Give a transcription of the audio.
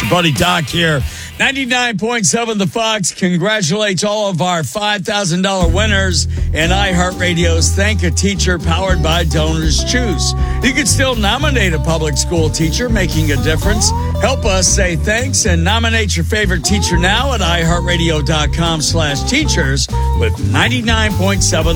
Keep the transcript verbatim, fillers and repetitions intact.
Buddy Doc here. ninety-nine point seven The Fox congratulates all of our five thousand dollars winners in iHeartRadio's Thank a Teacher powered by Donors Choose. You can still nominate a public school teacher making a difference. Help us say thanks and nominate your favorite teacher now at iHeartRadio.com slash teachers with ninety-nine point seven